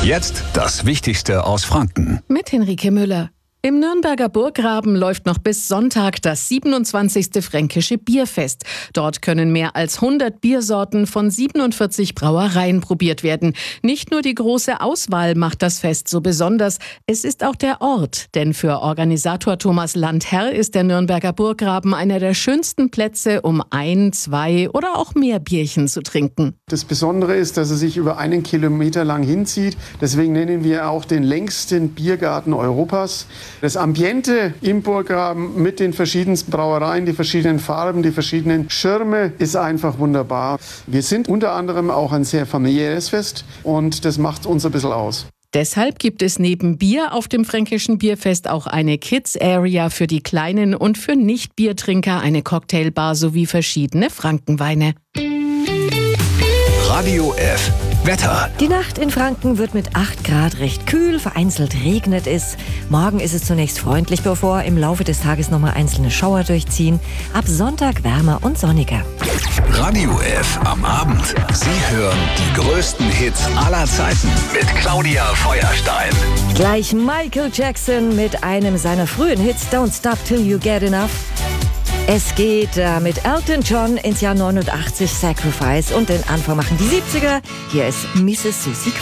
Jetzt das Wichtigste aus Franken. Mit Henrike Müller. Im Nürnberger Burggraben läuft noch bis Sonntag das 27. Fränkische Bierfest. Dort können mehr als 100 Biersorten von 47 Brauereien probiert werden. Nicht nur die große Auswahl macht das Fest so besonders, es ist auch der Ort. Denn für Organisator Thomas Landherr ist der Nürnberger Burggraben einer der schönsten Plätze, um 1, 2 oder auch mehr Bierchen zu trinken. Das Besondere ist, dass er sich über 1 Kilometer lang hinzieht. Deswegen nennen wir auch den längsten Biergarten Europas. Das Ambiente im Burggraben mit den verschiedensten Brauereien, die verschiedenen Farben, die verschiedenen Schirme ist einfach wunderbar. Wir sind unter anderem auch ein sehr familiäres Fest und das macht uns ein bisschen aus. Deshalb gibt es neben Bier auf dem Fränkischen Bierfest auch eine Kids-Area für die Kleinen und für Nicht-Biertrinker eine Cocktailbar sowie verschiedene Frankenweine. Radio F. Wetter. Die Nacht in Franken wird mit 8 Grad recht kühl, vereinzelt regnet es. Morgen ist es zunächst freundlich, bevor im Laufe des Tages nochmal einzelne Schauer durchziehen. Ab Sonntag wärmer und sonniger. Radio F am Abend. Sie hören die größten Hits aller Zeiten mit Claudia Feuerstein. Gleich Michael Jackson mit einem seiner frühen Hits Don't Stop Till You Get Enough. Es geht mit Elton John ins Jahr 89, Sacrifice, und den Anfang machen die 70er. Hier ist Mrs. Susie